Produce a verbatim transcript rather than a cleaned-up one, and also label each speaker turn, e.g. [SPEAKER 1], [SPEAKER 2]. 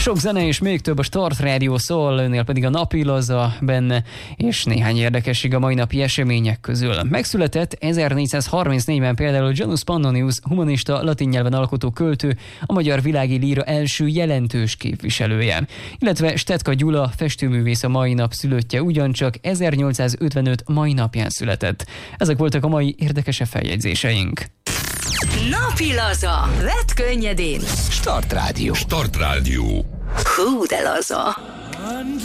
[SPEAKER 1] Sok zene és még több a Start Radio szól, önnél pedig a napi laza benne, és néhány érdekesség a mai napi események közül. Megszületett ezernégyszázharmincnégyben például Janus Pannonius, humanista, latin nyelven alkotó költő, a magyar világi líra első jelentős képviselője. Illetve Stetka Gyula, festőművész a mai nap szülöttje, ugyancsak ezernyolcszázötvenöt mai napján született. Ezek voltak a mai érdekesebb feljegyzéseink.
[SPEAKER 2] Napi laza. Vedd könnyedén.
[SPEAKER 3] Start Radio.
[SPEAKER 4] Start Radio.
[SPEAKER 2] Hú, de laza.